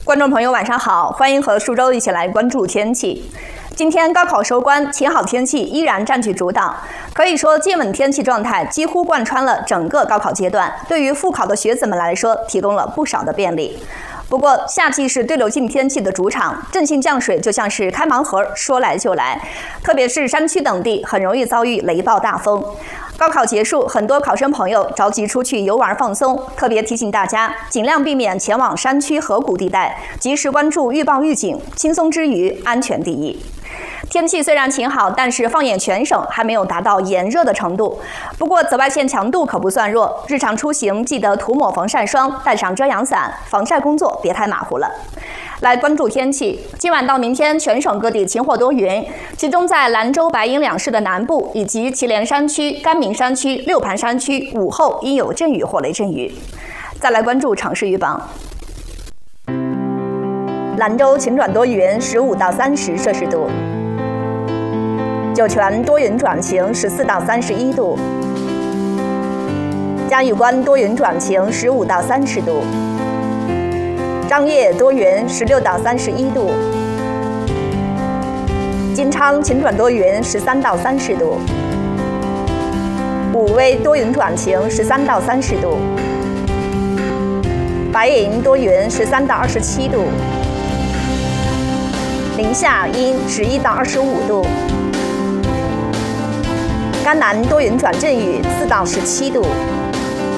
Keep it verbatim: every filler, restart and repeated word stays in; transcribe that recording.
观众朋友，晚上好，欢迎和苏州一起来关注天气。今天高考收官，晴好天气依然占据主导，可以说渐稳天气状态几乎贯穿了整个高考阶段，对于复考的学子们来说提供了不少的便利。不过，夏季是对流性天气的主场，阵性降水就像是开盲盒，说来就来。特别是山区等地，很容易遭遇雷暴大风。高考结束，很多考生朋友着急出去游玩放松，特别提醒大家，尽量避免前往山区河谷地带，及时关注预报预警，轻松之余，安全第一。天气虽然晴好，但是放眼全省还没有达到炎热的程度。不过紫外线强度可不算弱，日常出行记得涂抹防晒霜，带上遮阳伞，防晒工作别太马虎了。来关注天气，今晚到明天全省各地晴或多云，其中在兰州、白银两市的南部以及祁连山区、甘明山区、六盘山区午后应有阵雨或雷阵雨。再来关注城市预报。兰州晴转多云，十五到三十摄氏度；酒泉多云转晴，十四到三十一度；嘉峪关多云转晴，十五到三十度；张掖多云，十六到三十一度；金昌晴转多云，十三到三十度；武威多云转晴，十三到三十度；白银多云，十三到二十七度；宁夏阴，十一到二十五度；甘南多云转阵雨，四到十七度。